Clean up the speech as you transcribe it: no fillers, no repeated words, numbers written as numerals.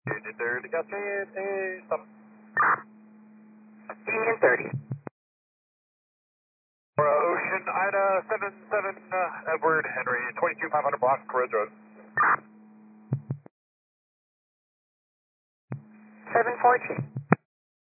Union 30, got me, stop. Union 30. Ocean Ida 77, Edward Henry, 22500 block, Rose Road. 714.